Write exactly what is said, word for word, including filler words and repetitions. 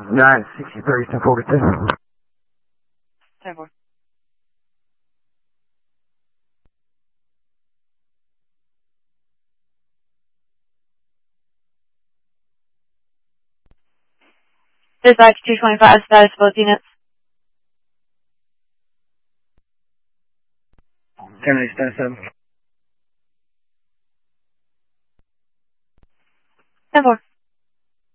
nine sixty thirty ten forty two. ten four. Dispatch two twenty-five, status both units. ten eight status seven. ten four.